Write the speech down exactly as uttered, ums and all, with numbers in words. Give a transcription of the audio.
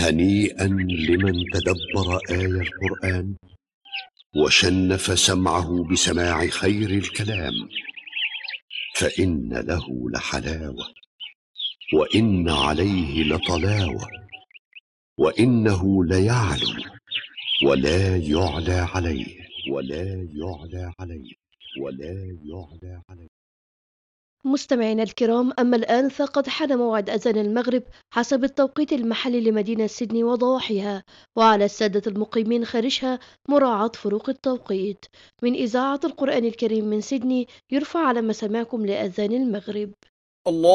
هنيئا لمن تدبر آي القرآن وشنف سمعه بسماع خير الكلام، فإن له لحلاوة وإن عليه لطلاوة، وإنه ليعلو ولا يعلى عليه ولا يعلى عليه ولا يعلى عليه. مستمعينا الكرام، أما الآن فقد حان موعد أذان المغرب حسب التوقيت المحلي لمدينة سيدني وضواحيها، وعلى السادة المقيمين خارجها مراعاة فروق التوقيت. من إذاعة القرآن الكريم من سيدني يرفع على مسامعكم لأذان المغرب. الله